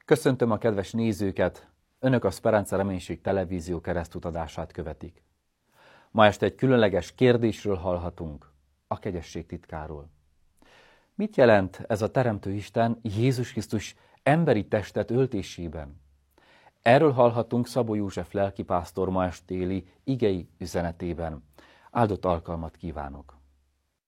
Köszöntöm a kedves nézőket! Önök a Speranza Reménység televízió keresztutadását követik. Ma este egy különleges kérdésről hallhatunk, a kegyesség titkáról. Mit jelent ez a Teremtő Isten Jézus Krisztus emberi testet öltésében? Erről hallhatunk Szabó József lelkipásztor ma estéli igei üzenetében. Áldott alkalmat kívánok!